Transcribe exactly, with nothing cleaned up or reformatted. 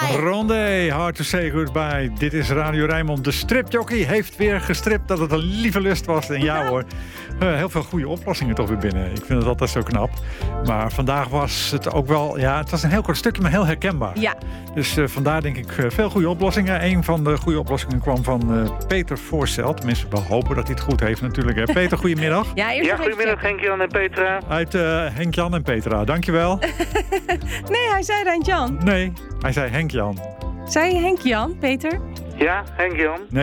Rondé, hard to say goodbye. Dit is Radio Rijnmond. De stripjockey heeft weer gestript dat het een lieve lust was. En ja hoor, uh, heel veel goede oplossingen toch weer binnen. Ik vind het altijd zo knap. Maar vandaag was het ook wel... Ja, het was een heel kort stukje, maar heel herkenbaar. Ja. Dus uh, vandaar denk ik uh, veel goede oplossingen. Een van de goede oplossingen kwam van uh, Peter Voorstel. Tenminste, we hopen dat hij het goed heeft natuurlijk. Hè. Peter, goedemiddag. Ja, eerst ja goedemiddag Henk-Jan en Petra. Uit uh, Henk-Jan en Petra, dankjewel. Nee, hij zei Rijnt-Jan. Nee, hij zei Henk-Jan. Zei je Henk-Jan, Peter? Ja, Henk-Jan. Nee.